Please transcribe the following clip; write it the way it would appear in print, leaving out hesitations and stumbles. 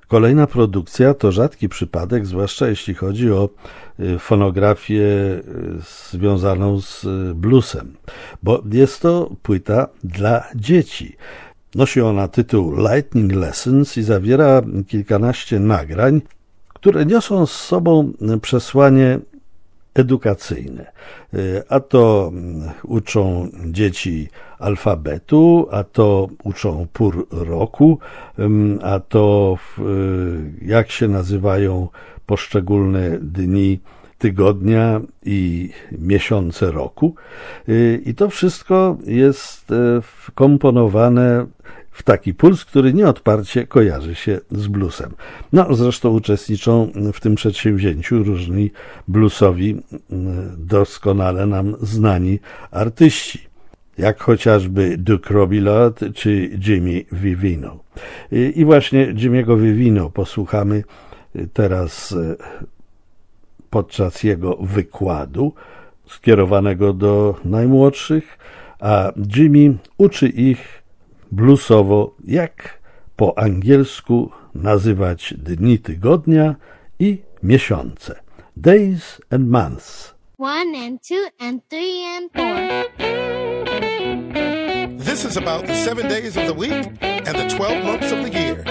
Kolejna produkcja to rzadki przypadek, zwłaszcza jeśli chodzi o fonografię związaną z bluesem, bo jest to płyta dla dzieci. Nosi ona tytuł Lightning Lessons i zawiera kilkanaście nagrań, które niosą z sobą przesłanie edukacyjne. A to uczą dzieci alfabetu, a to uczą pór roku, a to jak się nazywają poszczególne dni tygodnia i miesiące roku. I to wszystko jest wkomponowane w taki puls, który nieodparcie kojarzy się z bluesem. No, zresztą uczestniczą w tym przedsięwzięciu różni bluesowi, doskonale nam znani artyści, jak chociażby Duke Robillard czy Jimmy Vivino. I właśnie Jimmy'ego Vivino posłuchamy teraz podczas jego wykładu skierowanego do najmłodszych, a Jimmy uczy ich bluesowo, jak po angielsku nazywać dni tygodnia i miesiące. Days and months. 1 and 2 and 3 and 4. This is about the 7 days of the week and the 12 months of the year.